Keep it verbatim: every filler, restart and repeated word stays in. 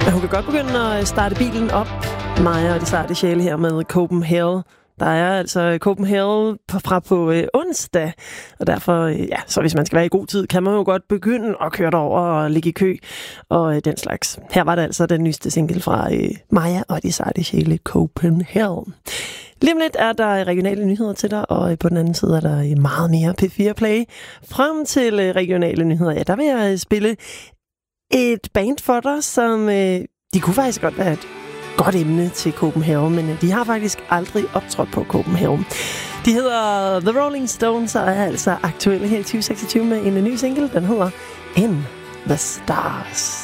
Men hun kan godt begynde at starte bilen op. Maja og de sarte sjæle her med Copenhagen. Der er altså Copenhagen fra på øh, onsdag, og derfor, øh, ja, så hvis man skal være i god tid, kan man jo godt begynde at køre derover og ligge i kø og øh, den slags. Her var det altså den nyeste single fra øh, Maja og de sarte sjæle, Copenhagen. Lige om lidt er der regionale nyheder til dig, og på den anden side er der meget mere P fire Play. Frem til øh, regionale nyheder, ja, der vil jeg spille et band for dig, som øh, de kunne faktisk godt være et godt emne til Copenhagen, men de har faktisk aldrig optrådt på Copenhagen. De hedder The Rolling Stones og er altså aktuelle her i tyve seksogtyve med en ny single, den hedder In The Stars.